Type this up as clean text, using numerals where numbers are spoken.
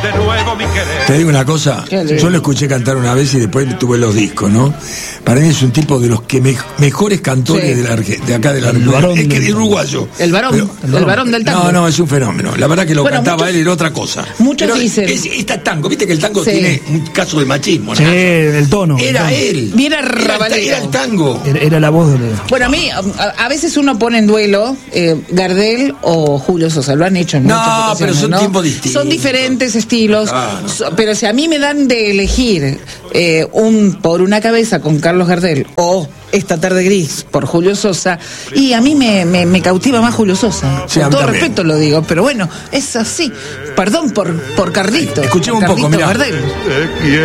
de nuevo mi querer. Te digo una cosa, yo lo escuché cantar una vez y después tuve los discos, ¿no? Para mí es un tipo de los que mejores cantores de acá de la República. Es que es uruguayo. El varón del tango. No, es un fenómeno. La verdad que lo cantaba él era otra cosa. Muchos dicen. Está tango, viste que el tango tiene un caso de machismo, ¿no? Sí, el tono. Era él. Era Ravalero. Era el tango. Era la voz de Bueno, a mí, a veces uno pone en duelo Gardel o Julio Sosa, lo han hecho en muchas ocasiones, pero son tiempos distintos. Son diferentes estilos, pero si a mí me dan de elegir por una cabeza con Carlos Gardel o Esta tarde gris por Julio Sosa, y a mí me cautiva más Julio Sosa. Sí, con todo respeto lo digo, pero bueno, es así. Perdón por Carlito. Escuchemos un poco, mirá. Gardel.